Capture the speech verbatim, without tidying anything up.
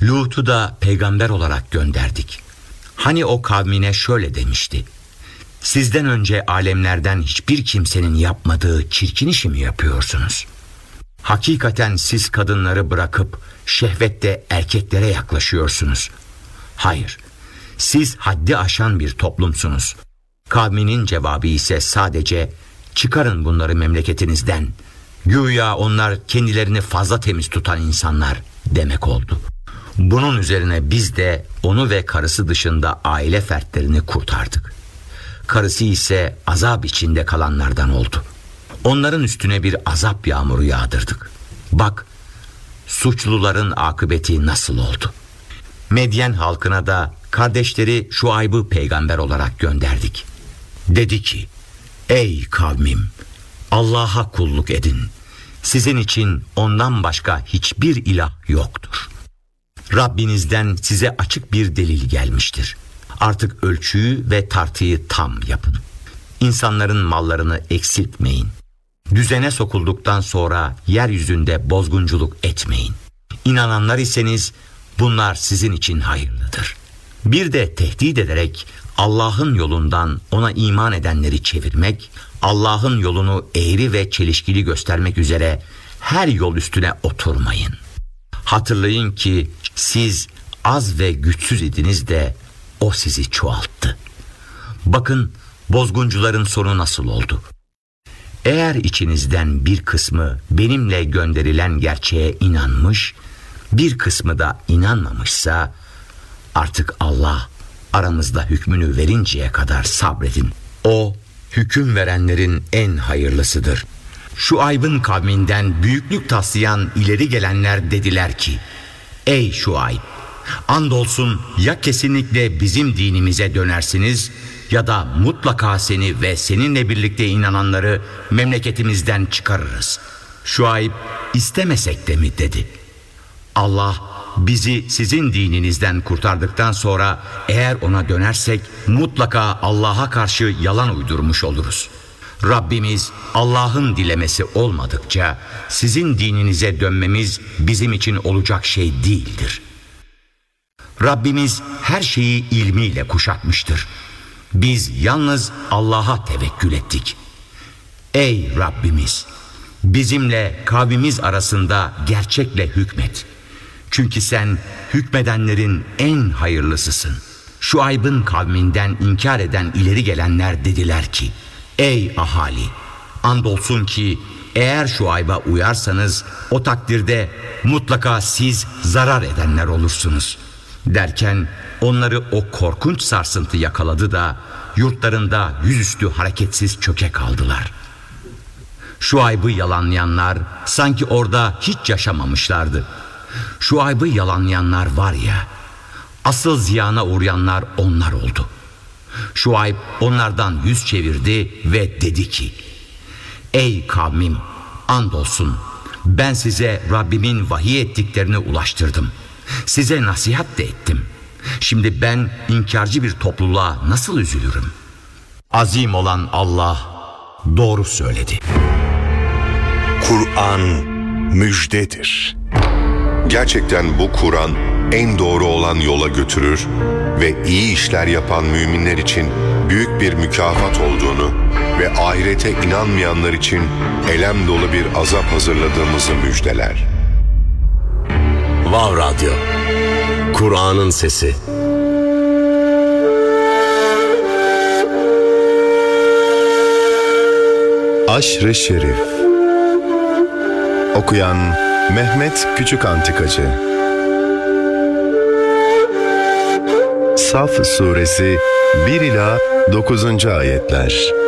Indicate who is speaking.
Speaker 1: Lut'u da peygamber olarak gönderdik. Hani o kavmine şöyle demişti: sizden önce alemlerden hiçbir kimsenin yapmadığı çirkin işi mi yapıyorsunuz? Hakikaten siz kadınları bırakıp şehvette erkeklere yaklaşıyorsunuz. Hayır, siz haddi aşan bir toplumsunuz. Kavminin cevabı ise sadece çıkarın bunları memleketinizden. Güya onlar kendilerini fazla temiz tutan insanlar demek oldu. Bunun üzerine biz de onu ve karısı dışında aile fertlerini kurtardık. Karısı ise azap içinde kalanlardan oldu. Onların üstüne bir azap yağmuru yağdırdık. Bak, suçluların akıbeti nasıl oldu? Medyen halkına da kardeşleri Şuayb'ı peygamber olarak gönderdik. Dedi ki: ey kavmim, Allah'a kulluk edin. Sizin için ondan başka hiçbir ilah yoktur. Rabbinizden size açık bir delil gelmiştir. Artık ölçüyü ve tartıyı tam yapın. İnsanların mallarını eksiltmeyin. Düzene sokulduktan sonra yeryüzünde bozgunculuk etmeyin. İnananlar iseniz bunlar sizin için hayırlıdır. Bir de tehdit ederek Allah'ın yolundan ona iman edenleri çevirmek, Allah'ın yolunu eğri ve çelişkili göstermek üzere her yol üstüne oturmayın. Hatırlayın ki siz az ve güçsüz idiniz de o sizi çoğalttı. Bakın bozguncuların sonu nasıl oldu. Eğer içinizden bir kısmı benimle gönderilen gerçeğe inanmış, bir kısmı da inanmamışsa, artık Allah aranızda hükmünü verinceye kadar sabredin. O hüküm verenlerin en hayırlısıdır. Şuayb'ın kavminden büyüklük taslayan ileri gelenler dediler ki: ey Şuayb, andolsun ya kesinlikle bizim dinimize dönersiniz ya da mutlaka seni ve seninle birlikte inananları memleketimizden çıkarırız. Şuayb istemesek de mi dedi. Allah bizi sizin dininizden kurtardıktan sonra eğer ona dönersek mutlaka Allah'a karşı yalan uydurmuş oluruz. Rabbimiz Allah'ın dilemesi olmadıkça sizin dininize dönmemiz bizim için olacak şey değildir. Rabbimiz her şeyi ilmiyle kuşatmıştır. Biz yalnız Allah'a tevekkül ettik. Ey Rabbimiz, bizimle kavmimiz arasında gerçekle hükmet. Çünkü sen hükmedenlerin en hayırlısısın. Şuayb'ın kavminden inkar eden ileri gelenler dediler ki: ey ahali, andolsun ki eğer Şuayb'a uyarsanız o takdirde mutlaka siz zarar edenler olursunuz. Derken onları o korkunç sarsıntı yakaladı da yurtlarında yüzüstü hareketsiz çöke kaldılar. Şuayb'ı yalanlayanlar sanki orada hiç yaşamamışlardı. Şuayb'ı yalanlayanlar var ya, asıl ziyana uğrayanlar onlar oldu. Şuayb onlardan yüz çevirdi ve dedi ki: ey kavmim, andolsun ben size Rabbimin vahiy ettiklerini ulaştırdım. Size nasihat de ettim. Şimdi ben inkarcı bir topluluğa nasıl üzülürüm? Azim olan Allah doğru söyledi.
Speaker 2: Kur'an müjdedir.
Speaker 3: Gerçekten bu Kur'an en doğru olan yola götürür ve iyi işler yapan müminler için büyük bir mükafat olduğunu ve ahirete inanmayanlar için elem dolu bir azap hazırladığımızı müjdeler.
Speaker 4: Vav Radyo, Kur'an'ın sesi.
Speaker 2: Aşr-ı Şerif. Okuyan Mehmet Küçük Antikacı. Saf Suresi bir ila dokuzuncu ayetler.